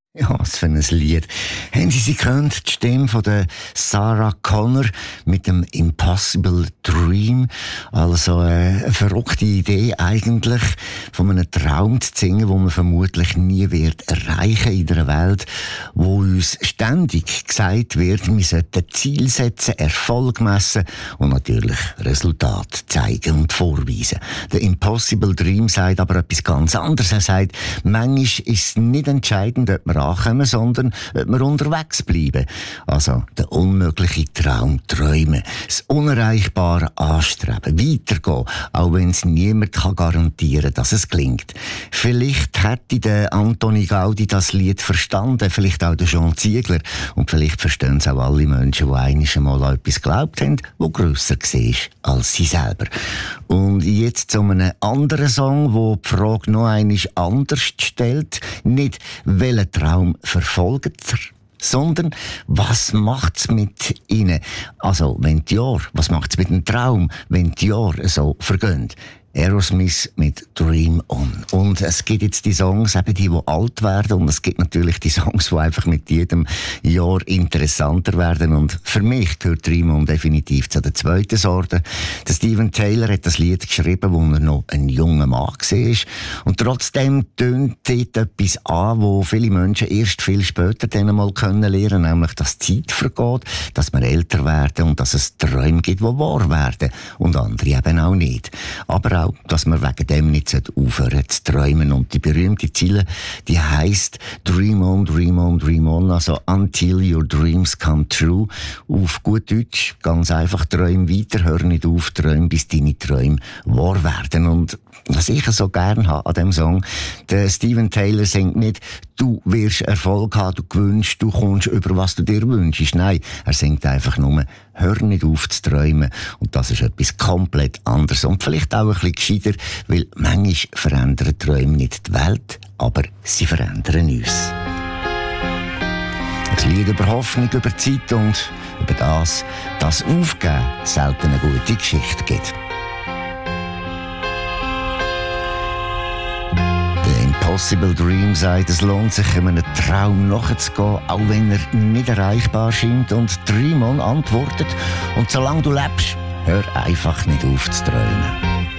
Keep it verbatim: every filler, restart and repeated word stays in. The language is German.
Ja, was für ein Lied. Haben Sie sie gehört? Die Stimme von der Sarah Connor mit dem Impossible Dream. Also äh, eine verrückte Idee eigentlich, von einem Traum zu singen, den man vermutlich nie wird erreichen in einer Welt, wo uns ständig gesagt wird, wir sollten Ziel setzen, Erfolg messen und natürlich Resultat zeigen und vorweisen. Der Impossible Dream sagt aber etwas ganz anderes. Er sagt, manchmal ist es nicht entscheidend, ob man ankommen, sondern ob wir unterwegs bleiben. Also der unmögliche Traum träumen, das Unerreichbare anstreben, weitergehen, auch wenn es niemand kann garantieren, dass es gelingt. Vielleicht hätte der Antoni Gaudi das Lied verstanden, vielleicht auch der Jean Ziegler, und vielleicht verstehen es auch alle Menschen, die einmal an etwas geglaubt haben, das grösser war als sie selber. Und jetzt zu einem anderen Song, wo die Frage noch einmal anders stellt, nicht welchen Traum verfolgt er, sondern was macht's mit ihnen? Also, wenn die Jahre, was macht's mit dem Traum, wenn die Jahre so vergehen? Aerosmith mit Dream On. Und es gibt jetzt die Songs, eben die, die alt werden, und es gibt natürlich die Songs, die einfach mit jedem Jahr interessanter werden. Und für mich gehört Dream On definitiv zu der zweiten Sorte. Der Steven Taylor hat das Lied geschrieben, wo er noch ein junger Mann war. Und trotzdem tönt dort etwas an, wo viele Menschen erst viel später dann mal können lernen, nämlich, dass die Zeit vergeht, dass wir älter werden und dass es Träume gibt, die wahr werden. Und andere eben auch nicht. Aber auch, dass man wegen dem nicht aufhören zu träumen. Und die berühmte Ziele, die heisst Dream on, Dream on, Dream on, also Until your dreams come true. Auf gut Deutsch, ganz einfach, träum weiter, hör nicht auf, träum, bis deine Träume wahr werden. Und was ich so gerne habe an diesem Song, der Steven Taylor singt nicht, du wirst Erfolg haben, du gewünschst, du kommst über was du dir wünschst. Nein, er singt einfach nur, hör nicht auf zu träumen. Und das ist etwas komplett anderes. Und vielleicht auch ein bisschen gescheiter, weil manchmal verändern Träume nicht die Welt, aber sie verändern uns. Ein Lied über Hoffnung, über Zeit und über das, dass Aufgeben selten eine gute Geschichte gibt. Impossible Dream sagt, es lohnt sich, einem Traum nachzugehen, auch wenn er nicht erreichbar scheint. Und Dream On antwortet, und solange du lebst, hör einfach nicht auf zu träumen.